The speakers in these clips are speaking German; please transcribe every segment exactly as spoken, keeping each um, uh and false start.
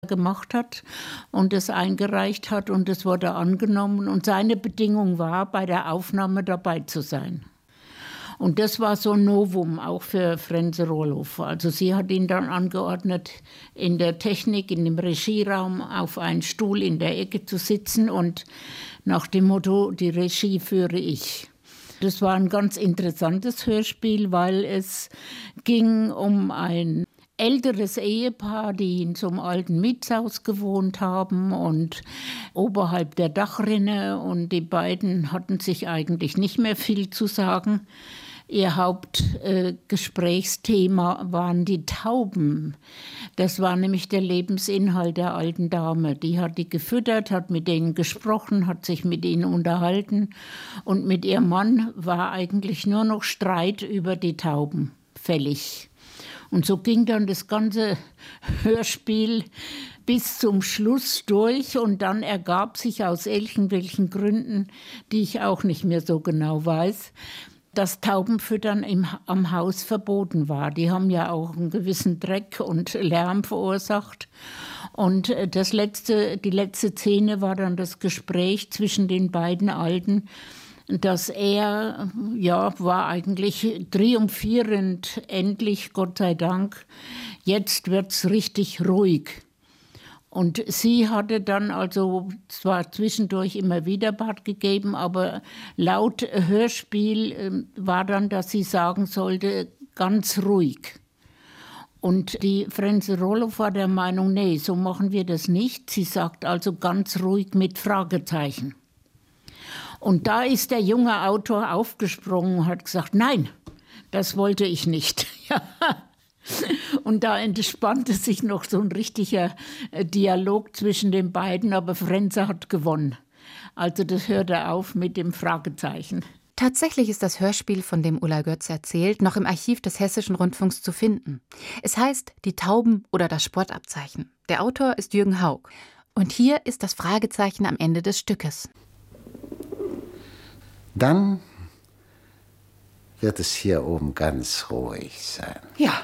gemacht hat und es eingereicht hat und es wurde angenommen. Und seine Bedingung war, bei der Aufnahme dabei zu sein. Und das war so ein Novum, auch für Frenze Roloff. Also sie hat ihn dann angeordnet, in der Technik, in dem Regieraum auf einen Stuhl in der Ecke zu sitzen und nach dem Motto, die Regie führe ich. Das war ein ganz interessantes Hörspiel, weil es ging um ein älteres Ehepaar, die in so einem alten Mietshaus gewohnt haben und oberhalb der Dachrinne. Und die beiden hatten sich eigentlich nicht mehr viel zu sagen. Ihr Hauptgesprächsthema äh, waren die Tauben. Das war nämlich der Lebensinhalt der alten Dame. Die hat die gefüttert, hat mit denen gesprochen, hat sich mit ihnen unterhalten. Und mit ihrem Mann war eigentlich nur noch Streit über die Tauben fällig. Und so ging dann das ganze Hörspiel bis zum Schluss durch. Und dann ergab sich aus irgendwelchen Gründen, die ich auch nicht mehr so genau weiß, dass Taubenfüttern im, am Haus verboten war. Die haben ja auch einen gewissen Dreck und Lärm verursacht. Und das letzte, die letzte Szene war dann das Gespräch zwischen den beiden Alten, dass er, ja, war eigentlich triumphierend, endlich, Gott sei Dank, jetzt wird's richtig ruhig. Und sie hatte dann also zwar zwischendurch immer wieder Bad gegeben, aber laut Hörspiel äh, war dann, dass sie sagen sollte, ganz ruhig. Und die Frenze Roloff war der Meinung, nee, so machen wir das nicht. Sie sagt also ganz ruhig mit Fragezeichen. Und da ist der junge Autor aufgesprungen und hat gesagt, nein, das wollte ich nicht. Ja. Und da entspannte sich noch so ein richtiger Dialog zwischen den beiden, aber Frenze hat gewonnen. Also das hörte auf mit dem Fragezeichen. Tatsächlich ist das Hörspiel, von dem Ulla Götz erzählt, noch im Archiv des Hessischen Rundfunks zu finden. Es heißt Die Tauben oder das Sportabzeichen. Der Autor ist Jürgen Haug. Und hier ist das Fragezeichen am Ende des Stückes. Dann wird es hier oben ganz ruhig sein. Ja.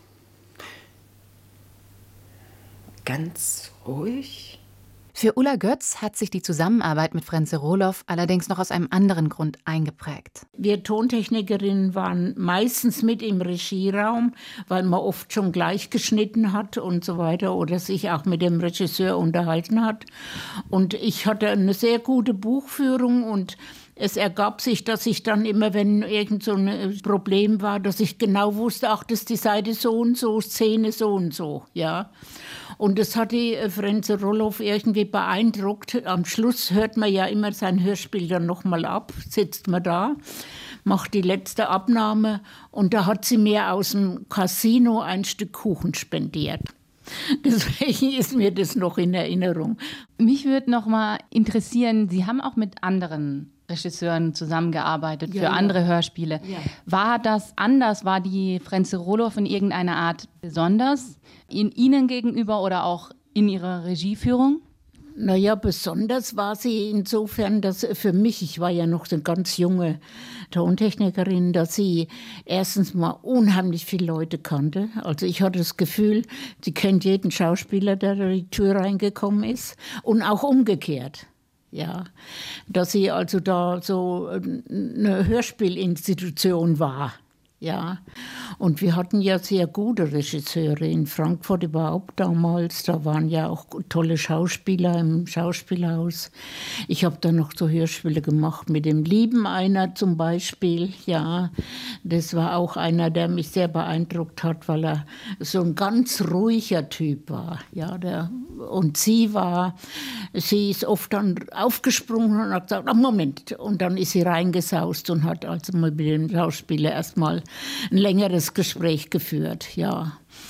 Ganz ruhig? Für Ulla Götz hat sich die Zusammenarbeit mit Frenze Roloff allerdings noch aus einem anderen Grund eingeprägt. Wir Tontechnikerinnen waren meistens mit im Regieraum, weil man oft schon gleich geschnitten hat und so weiter oder sich auch mit dem Regisseur unterhalten hat. Und ich hatte eine sehr gute Buchführung und es ergab sich, dass ich dann immer, wenn irgend so ein Problem war, dass ich genau wusste, ach, das ist die Seite so und so, Szene so und so, ja. Und das hat die Frenze Roloff irgendwie beeindruckt. Am Schluss hört man ja immer sein Hörspiel dann nochmal ab, sitzt man da, macht die letzte Abnahme und da hat sie mir aus dem Casino ein Stück Kuchen spendiert. Deswegen ist mir das noch in Erinnerung. Mich würde noch mal interessieren, Sie haben auch mit anderen Regisseuren zusammengearbeitet ja, für ja. andere Hörspiele. Ja. War das anders? War die Frenze Roloff in irgendeiner Art besonders in Ihnen gegenüber oder auch in Ihrer Regieführung? Naja, besonders war sie insofern, dass für mich, ich war ja noch so eine ganz junge Tontechnikerin, dass sie erstens mal unheimlich viele Leute kannte. Also ich hatte das Gefühl, sie kennt jeden Schauspieler, der durch die Tür reingekommen ist und auch umgekehrt. Ja, dass sie also da so eine Hörspielinstitution war. Ja, und wir hatten ja sehr gute Regisseure in Frankfurt überhaupt damals. Da waren ja auch tolle Schauspieler im Schauspielhaus. Ich habe da noch so Hörspiele gemacht mit dem Lieben einer zum Beispiel. Ja, das war auch einer, der mich sehr beeindruckt hat, weil er so ein ganz ruhiger Typ war. Ja, der, und sie war, sie ist oft dann aufgesprungen und hat gesagt, ach Moment. Und dann ist sie reingesaust und hat also mal mit dem Schauspieler erstmal ein längeres Gespräch geführt, ja.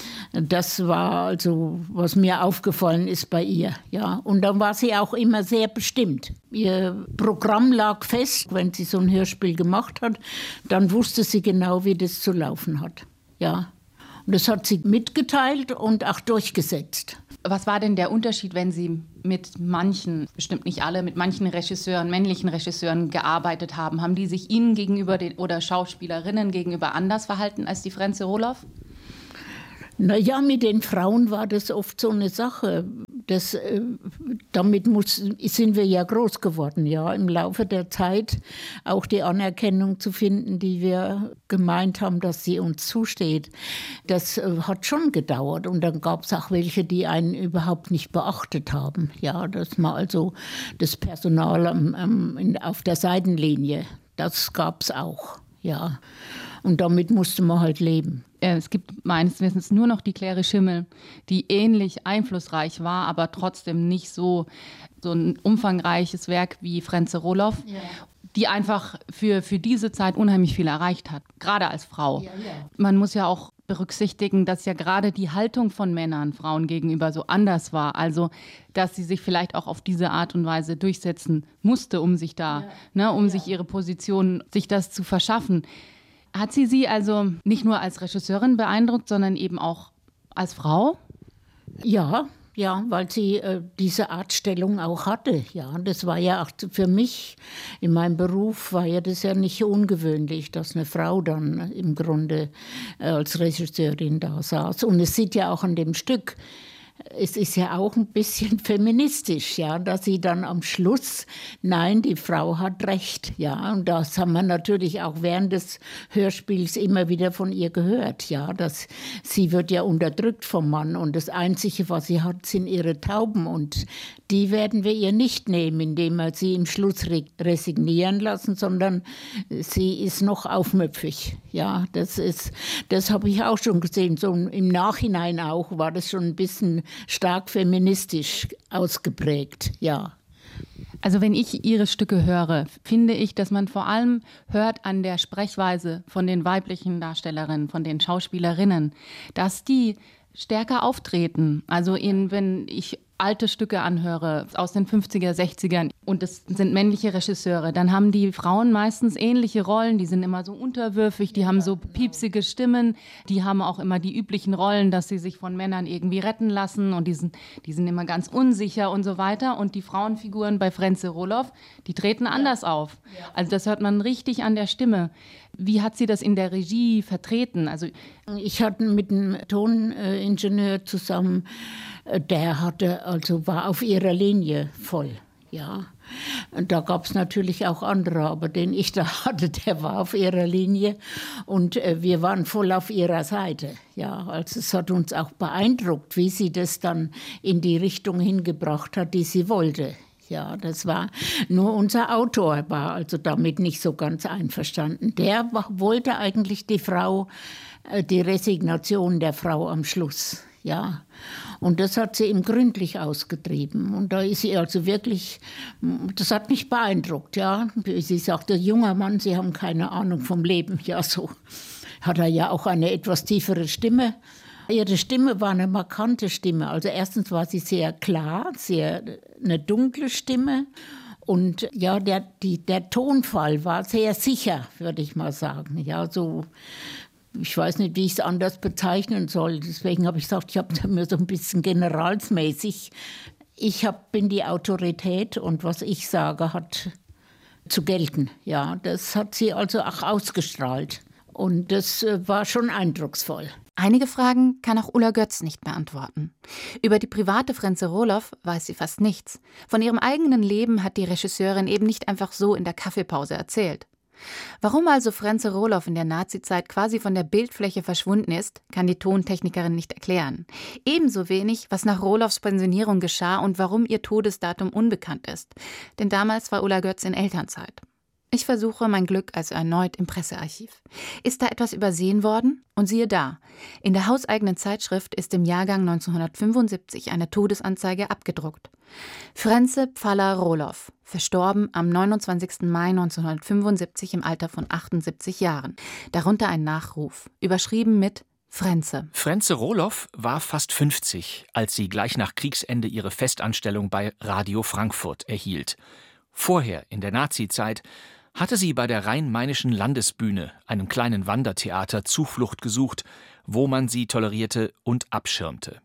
Das war also, was mir aufgefallen ist bei ihr, ja. Und dann war sie auch immer sehr bestimmt. Ihr Programm lag fest, wenn sie so ein Hörspiel gemacht hat, dann wusste sie genau, wie das zu laufen hat, ja. Und das hat sie mitgeteilt und auch durchgesetzt. Was war denn der Unterschied, wenn Sie mit manchen, bestimmt nicht alle, mit manchen Regisseuren, männlichen Regisseuren gearbeitet haben? Haben die sich Ihnen gegenüber den, oder Schauspielerinnen gegenüber anders verhalten als die Frenze Roloff? Na ja, mit den Frauen war das oft so eine Sache. Das, äh, damit muss, sind wir ja groß geworden, ja, im Laufe der Zeit auch die Anerkennung zu finden, die wir gemeint haben, dass sie uns zusteht. Das äh, hat schon gedauert und dann gab es auch welche, die einen überhaupt nicht beachtet haben. Ja, dass man also das Personal am, am, in, auf der Seitenlinie, das gab es auch, ja. Und damit musste man halt leben. Es gibt meines Wissens nur noch die Claire Schimmel, die ähnlich einflussreich war, aber trotzdem nicht so, so ein umfangreiches Werk wie Frenze Rohloff, ja. die einfach für, für diese Zeit unheimlich viel erreicht hat, gerade als Frau. Ja, ja. Man muss ja auch berücksichtigen, dass ja gerade die Haltung von Männern Frauen gegenüber so anders war. Also, dass sie sich vielleicht auch auf diese Art und Weise durchsetzen musste, um sich da, ja. ne, um ja. sich ihre Position, sich das zu verschaffen. Hat sie Sie also nicht nur als Regisseurin beeindruckt, sondern eben auch als Frau? Ja, ja, weil sie äh, diese Artstellung auch hatte. Ja, das war ja auch für mich in meinem Beruf war ja das ja nicht ungewöhnlich, dass eine Frau dann im Grunde äh, als Regisseurin da saß. Und es sieht ja auch an dem Stück. Es ist ja auch ein bisschen feministisch, ja, dass sie dann am Schluss, nein, die Frau hat Recht, ja, und das haben wir natürlich auch während des Hörspiels immer wieder von ihr gehört, ja, dass sie wird ja unterdrückt vom Mann und das Einzige, was sie hat, sind ihre Tauben und die werden wir ihr nicht nehmen, indem wir sie im Schluss resignieren lassen, sondern sie ist noch aufmüpfig, ja, das ist, das habe ich auch schon gesehen, so im Nachhinein auch war das schon ein bisschen stark feministisch ausgeprägt, ja. Also wenn ich Ihre Stücke höre, finde ich, dass man vor allem hört an der Sprechweise von den weiblichen Darstellerinnen, von den Schauspielerinnen, dass die stärker auftreten. Also in, wenn ich alte Stücke anhöre aus den fünfziger, sechzigern und das sind männliche Regisseure, dann haben die Frauen meistens ähnliche Rollen, die sind immer so unterwürfig, die haben so piepsige Stimmen, die haben auch immer die üblichen Rollen, dass sie sich von Männern irgendwie retten lassen und die sind, die sind immer ganz unsicher und so weiter und die Frauenfiguren bei Frenze Rohloff, die treten anders auf. Also das hört man richtig an der Stimme. Wie hat sie das in der Regie vertreten? Also ich hatte mit einem Toningenieur zusammen, der hatte, also war auf ihrer Linie voll, ja. Und da gab es natürlich auch andere, aber den ich da hatte, der war auf ihrer Linie und äh, wir waren voll auf ihrer Seite, ja. Also es hat uns auch beeindruckt, wie sie das dann in die Richtung hingebracht hat, die sie wollte. Ja, das war nur unser Autor, war also damit nicht so ganz einverstanden. Der wollte eigentlich die Frau, die Resignation der Frau am Schluss, ja. Und das hat sie ihm gründlich ausgetrieben. Und da ist sie also wirklich, das hat mich beeindruckt, ja. Sie sagte, junger Mann, Sie haben keine Ahnung vom Leben. Ja, so hat er ja auch eine etwas tiefere Stimme. Ihre Stimme war eine markante Stimme. Also erstens war sie sehr klar, sehr eine dunkle Stimme. Und ja, der, die, der Tonfall war sehr sicher, würde ich mal sagen. Ja, so, ich weiß nicht, wie ich es anders bezeichnen soll. Deswegen habe ich gesagt, ich habe mir so ein bisschen generalsmäßig. Ich hab, bin die Autorität und was ich sage, hat zu gelten. Ja, das hat sie also auch ausgestrahlt. Und das war schon eindrucksvoll. Einige Fragen kann auch Ulla Götz nicht beantworten. Über die private Frenze Rohloff weiß sie fast nichts. Von ihrem eigenen Leben hat die Regisseurin eben nicht einfach so in der Kaffeepause erzählt. Warum also Frenze Rohloff in der Nazizeit quasi von der Bildfläche verschwunden ist, kann die Tontechnikerin nicht erklären. Ebenso wenig, was nach Rohloffs Pensionierung geschah und warum ihr Todesdatum unbekannt ist. Denn damals war Ulla Götz in Elternzeit. Ich versuche mein Glück also erneut im Pressearchiv. Ist da etwas übersehen worden? Und siehe da, in der hauseigenen Zeitschrift ist im Jahrgang neunzehnhundertfünfundsiebzig eine Todesanzeige abgedruckt. Frenze Pfaller Rohloff, verstorben am neunundzwanzigsten Mai neunzehnhundertfünfundsiebzig im Alter von achtundsiebzig Jahren. Darunter ein Nachruf, überschrieben mit Frenze. Frenze Rohloff war fast fünfzig, als sie gleich nach Kriegsende ihre Festanstellung bei Radio Frankfurt erhielt. Vorher, in der Nazizeit, hatte sie bei der Rhein-Mainischen Landesbühne, einem kleinen Wandertheater, Zuflucht gesucht, wo man sie tolerierte und abschirmte.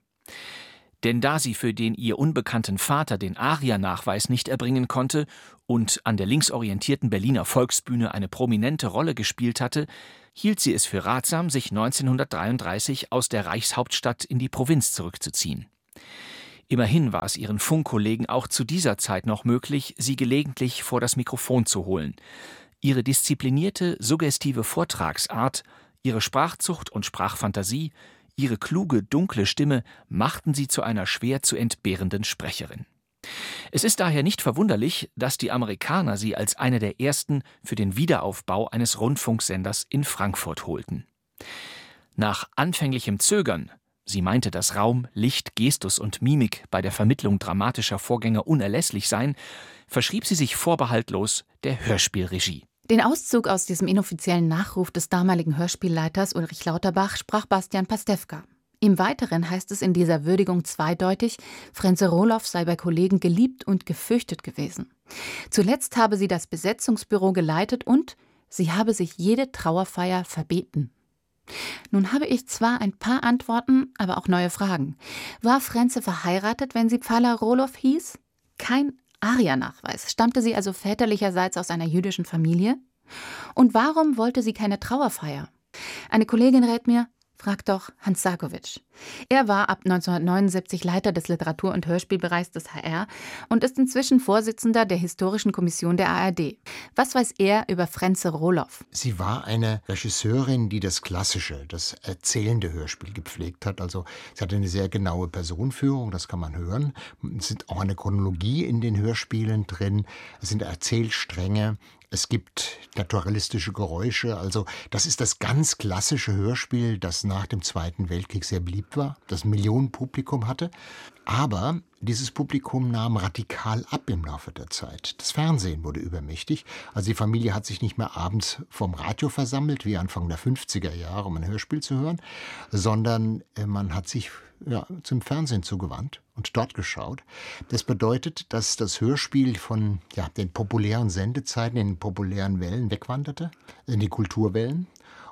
Denn da sie für den ihr unbekannten Vater den Ariernachweis nicht erbringen konnte und an der linksorientierten Berliner Volksbühne eine prominente Rolle gespielt hatte, hielt sie es für ratsam, sich neunzehnhundertdreiunddreißig aus der Reichshauptstadt in die Provinz zurückzuziehen. Immerhin war es ihren Funkkollegen auch zu dieser Zeit noch möglich, sie gelegentlich vor das Mikrofon zu holen. Ihre disziplinierte, suggestive Vortragsart, ihre Sprachzucht und Sprachfantasie, ihre kluge, dunkle Stimme machten sie zu einer schwer zu entbehrenden Sprecherin. Es ist daher nicht verwunderlich, dass die Amerikaner sie als eine der ersten für den Wiederaufbau eines Rundfunksenders in Frankfurt holten. Nach anfänglichem Zögern, sie meinte, dass Raum, Licht, Gestus und Mimik bei der Vermittlung dramatischer Vorgänge unerlässlich seien, verschrieb sie sich vorbehaltlos der Hörspielregie. Den Auszug aus diesem inoffiziellen Nachruf des damaligen Hörspielleiters Ulrich Lauterbach sprach Bastian Pastewka. Im Weiteren heißt es in dieser Würdigung zweideutig, Frenze Rohloff sei bei Kollegen geliebt und gefürchtet gewesen. Zuletzt habe sie das Besetzungsbüro geleitet und sie habe sich jede Trauerfeier verbeten. Nun habe ich zwar ein paar Antworten, aber auch neue Fragen. War Frenze verheiratet, wenn sie Pfahler Rohloff hieß? Kein Ariernachweis. Stammte sie also väterlicherseits aus einer jüdischen Familie? Und warum wollte sie keine Trauerfeier? Eine Kollegin rät mir, frag doch Hans Sarkowitsch. Er war ab neunzehnhundertneunundsiebzig Leiter des Literatur- und Hörspielbereichs des H R und ist inzwischen Vorsitzender der Historischen Kommission der A R D. Was weiß er über Frenze Rohloff? Sie war eine Regisseurin, die das klassische, das erzählende Hörspiel gepflegt hat. Also sie hatte eine sehr genaue Personenführung, das kann man hören. Es sind auch eine Chronologie in den Hörspielen drin. Es sind Erzählstränge. Es gibt naturalistische Geräusche, also das ist das ganz klassische Hörspiel, das nach dem Zweiten Weltkrieg sehr beliebt war, das ein Millionenpublikum hatte. Aber dieses Publikum nahm radikal ab im Laufe der Zeit. Das Fernsehen wurde übermächtig. Also die Familie hat sich nicht mehr abends vorm Radio versammelt, wie Anfang der fünfziger Jahre, um ein Hörspiel zu hören, sondern man hat sich ja, zum Fernsehen zugewandt und dort geschaut. Das bedeutet, dass das Hörspiel von ja, den populären Sendezeiten, in den populären Wellen wegwanderte, in die Kulturwellen.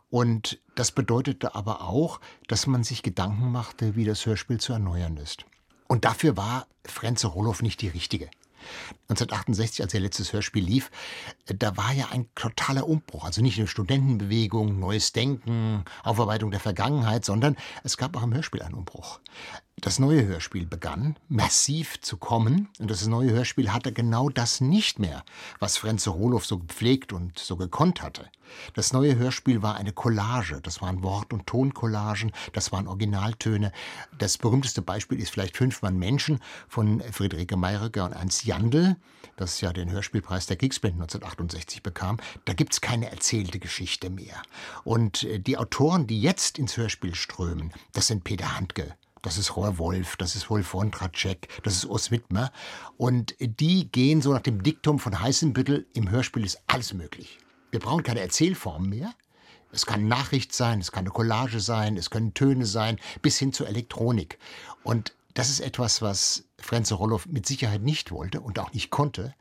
Und das bedeutete aber auch, dass man sich Gedanken machte, wie das Hörspiel zu erneuern ist. Und dafür war Frenze Rohloff nicht die richtige. neunzehnhundertachtundsechzig, als ihr letztes Hörspiel lief, da war ja ein totaler Umbruch. Also nicht eine Studentenbewegung, neues Denken, Aufarbeitung der Vergangenheit, sondern es gab auch im Hörspiel einen Umbruch. Das neue Hörspiel begann massiv zu kommen und das neue Hörspiel hatte genau das nicht mehr, was Frenze Rohloff so gepflegt und so gekonnt hatte. Das neue Hörspiel war eine Collage, das waren Wort- und Toncollagen, das waren Originaltöne. Das berühmteste Beispiel ist vielleicht Fünf Mann Menschen von Friederike Mayröcker und Ernst Jandl, das ja den Hörspielpreis der Kriegsband neunzehnhundertachtundsechzig bekam. Da gibt es keine erzählte Geschichte mehr. Und die Autoren, die jetzt ins Hörspiel strömen, das sind Peter Handke, das ist Rohr Wolf, das ist Wolf Wondratschek, das ist Urs Widmer. Und die gehen so nach dem Diktum von Heißenbüttel, im Hörspiel ist alles möglich. Wir brauchen keine Erzählform mehr. Es kann Nachricht sein, es kann eine Collage sein, es können Töne sein, bis hin zur Elektronik. Und das ist etwas, was Frenze Rohloff mit Sicherheit nicht wollte und auch nicht konnte.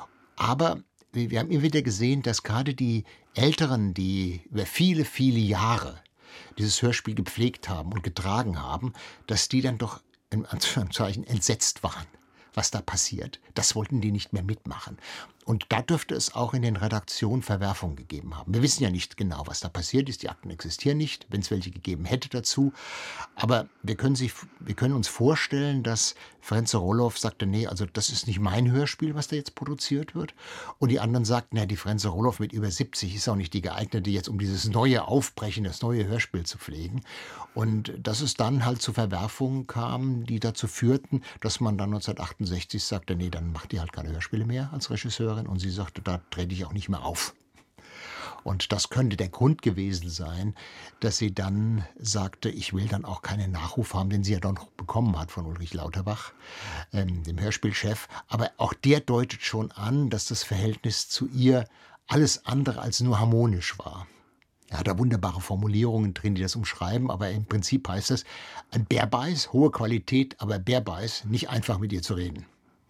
Aber wir haben immer wieder gesehen, dass gerade die Älteren, die über viele, viele Jahre dieses Hörspiel gepflegt haben und getragen haben, dass die dann doch in Anführungszeichen entsetzt waren, was da passiert. Das wollten die nicht mehr mitmachen. Und da dürfte es auch in den Redaktionen Verwerfungen gegeben haben. Wir wissen ja nicht genau, was da passiert ist. Die Akten existieren nicht, wenn es welche gegeben hätte dazu. Aber wir können, sich, wir können uns vorstellen, dass Frenze Rohloff sagte, nee, also das ist nicht mein Hörspiel, was da jetzt produziert wird. Und die anderen sagten, na, die Frenze Rohloff mit über siebzig ist auch nicht die geeignete, jetzt um dieses neue Aufbrechen, das neue Hörspiel zu pflegen. Und dass es dann halt zu Verwerfungen kam, die dazu führten, dass man dann neunzehnhundertachtundsechzig sagte, nee, dann macht die halt keine Hörspiele mehr als Regisseurin. Und sie sagte, da trete ich auch nicht mehr auf. Und das könnte der Grund gewesen sein, dass sie dann sagte, ich will dann auch keinen Nachruf haben, den sie ja doch noch bekommen hat von Ulrich Lauterbach, ähm, dem Hörspielchef. Aber auch der deutet schon an, dass das Verhältnis zu ihr alles andere als nur harmonisch war. Er hat da wunderbare Formulierungen drin, die das umschreiben, aber im Prinzip heißt es, ein Bärbeiß, hohe Qualität, aber Bärbeiß, nicht einfach mit ihr zu reden.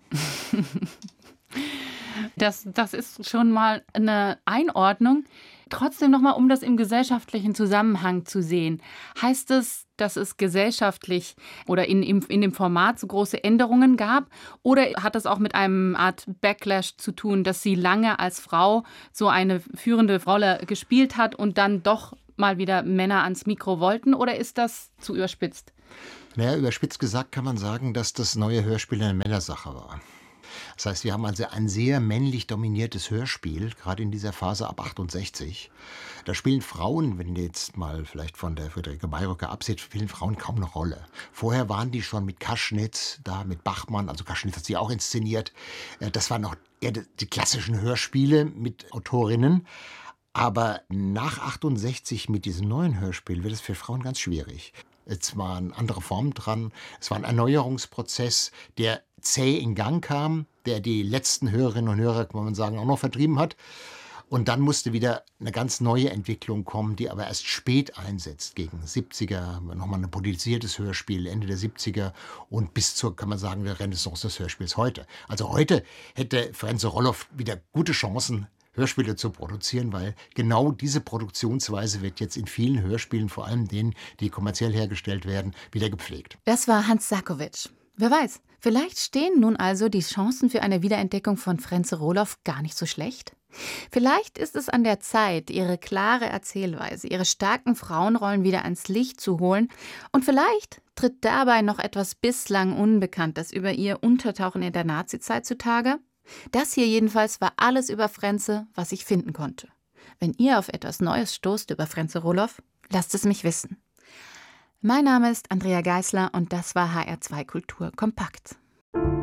Das, das ist schon mal eine Einordnung. Trotzdem nochmal, um das im gesellschaftlichen Zusammenhang zu sehen. Heißt es, dass es gesellschaftlich oder in, in, in dem Format so große Änderungen gab? Oder hat das auch mit einem Art Backlash zu tun, dass sie lange als Frau so eine führende Rolle gespielt hat und dann doch mal wieder Männer ans Mikro wollten, oder ist das zu überspitzt? Naja, überspitzt gesagt kann man sagen, dass das neue Hörspiel eine Männersache war. Das heißt, wir haben also ein sehr männlich dominiertes Hörspiel, gerade in dieser Phase ab achtundsechzig. Da spielen Frauen, wenn ihr jetzt mal vielleicht von der Friederike Mayröcker abseht, spielen Frauen kaum eine Rolle. Vorher waren die schon mit Kaschnitz, da mit Bachmann, also Kaschnitz hat sie auch inszeniert. Das waren noch eher die klassischen Hörspiele mit Autorinnen. Aber nach achtundsechzig mit diesem neuen Hörspiel wird es für Frauen ganz schwierig. Es waren andere Formen dran, es war ein Erneuerungsprozess, der zäh in Gang kam, der die letzten Hörerinnen und Hörer, kann man sagen, auch noch vertrieben hat. Und dann musste wieder eine ganz neue Entwicklung kommen, die aber erst spät einsetzt, gegen siebziger, nochmal ein politisiertes Hörspiel, Ende der siebziger und bis zur, kann man sagen, der Renaissance des Hörspiels heute. Also heute hätte Frenze Roloff wieder gute Chancen, Hörspiele zu produzieren, weil genau diese Produktionsweise wird jetzt in vielen Hörspielen, vor allem denen, die kommerziell hergestellt werden, wieder gepflegt. Das war Hans Sakowitsch. Wer weiß, vielleicht stehen nun also die Chancen für eine Wiederentdeckung von Frenze Roloff gar nicht so schlecht. Vielleicht ist es an der Zeit, ihre klare Erzählweise, ihre starken Frauenrollen wieder ans Licht zu holen. Und vielleicht tritt dabei noch etwas bislang Unbekanntes über ihr Untertauchen in der Nazizeit zutage. Das hier jedenfalls war alles über Frenze, was ich finden konnte. Wenn ihr auf etwas Neues stoßt über Frenze Roloff, lasst es mich wissen. Mein Name ist Andrea Geisler und das war H R zwei Kultur Kompakt.